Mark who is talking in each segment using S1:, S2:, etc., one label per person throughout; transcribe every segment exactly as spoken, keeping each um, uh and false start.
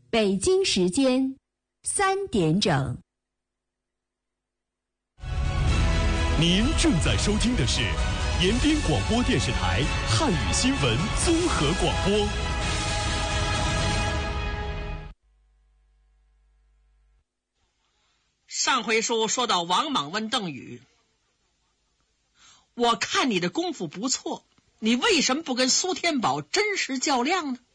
S1: 北京时间三点整。
S2: 您正在收听的是延边广播电视台汉语新闻综合广播。
S3: 上回书说到王莽问邓禹，我看你的功夫不错，你为什么不跟苏天宝真实较量呢？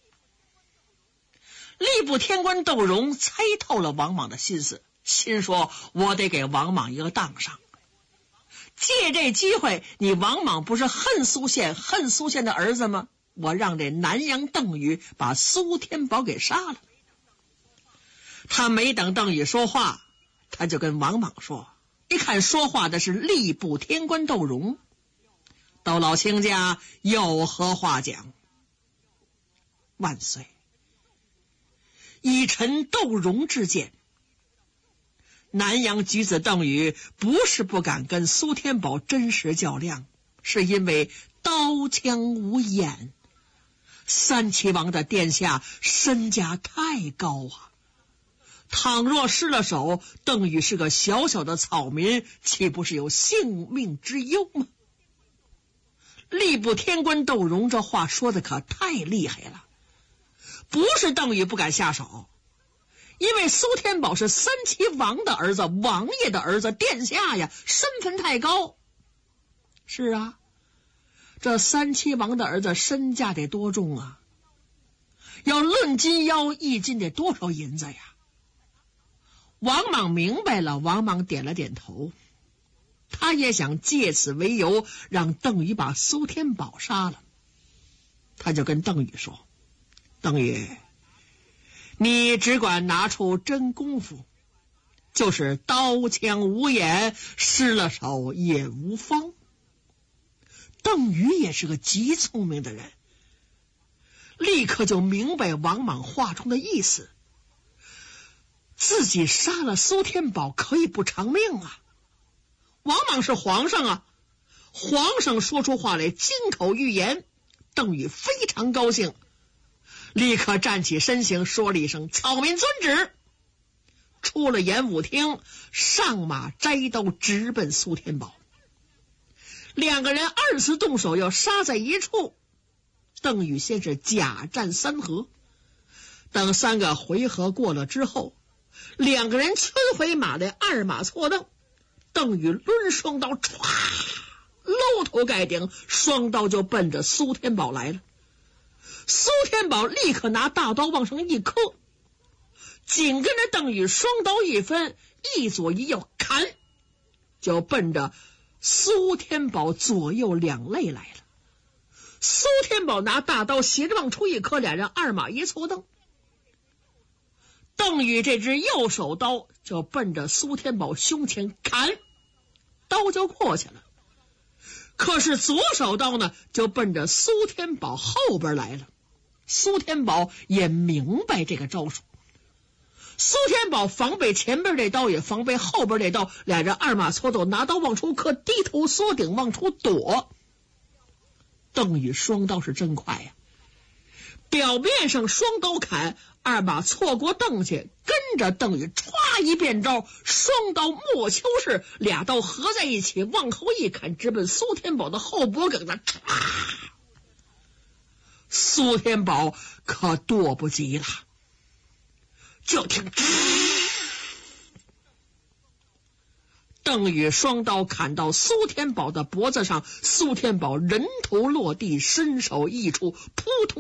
S3: 吏部天官窦融猜透了王莽的心思，心说我得给王莽一个当上，借这机会，你王莽不是恨苏宪恨苏宪的儿子吗？我让这南阳邓禹把苏天宝给杀了。他没等邓禹说话，他就跟王莽说，一看说话的是吏部天官窦融，窦老卿家有何话讲？万岁！以臣窦融之见，南阳举子邓禹不是不敢跟苏天宝真实较量，是因为刀枪无眼。三齐王的殿下身价太高啊，倘若失了手，邓禹是个小小的草民，岂不是有性命之忧吗？吏部天官窦融这话说的可太厉害了，不是邓禹不敢下手，因为苏天宝是三齐王的儿子，王爷的儿子，殿下呀，身份太高。是啊，这三齐王的儿子身价得多重啊？要论斤腰，一斤得多少银子呀？王莽明白了，王莽点了点头，他也想借此为由让邓禹把苏天宝杀了。他就跟邓禹说，邓禹，你只管拿出真功夫，就是刀枪无眼，失了手也无妨。邓禹也是个极聪明的人，立刻就明白王莽话中的意思，自己杀了苏天宝可以不偿命啊。王莽是皇上啊，皇上说出话来金口玉言，邓禹非常高兴，立刻站起身形，说了一声草民遵旨，出了演武厅，上马摘刀直奔苏天宝。两个人二次动手要杀在一处，邓禹先是假战三合，等三个回合过了之后，两个人圈回马来，二马错蹬，邓禹抡双刀，歘，搂头盖顶，双刀就奔着苏天宝来了。苏天宝立刻拿大刀往上一磕，紧跟着邓禹双刀一分，一左一右砍，就奔着苏天宝左右两肋来了。苏天宝拿大刀斜着往出一磕，俩人二马一错蹬，邓禹这只右手刀就奔着苏天宝胸前砍，刀就过去了。可是左手刀呢，就奔着苏天宝后边来了。苏天宝也明白这个招数，苏天宝防备前边这刀，也防备后边这刀，俩人二马错斗，拿刀往出磕，低头缩顶往出躲。邓禹双刀是真快呀，表面上双刀砍，二马错过邓去，跟着邓禹歘一变招，双刀莫秋式，俩刀合在一起，往后一砍，直奔苏天宝的后脖梗子，歘，苏天宝可躲不及了，就听邓禹双刀砍到苏天宝的脖子上，苏天宝人头落地，身首异处，扑通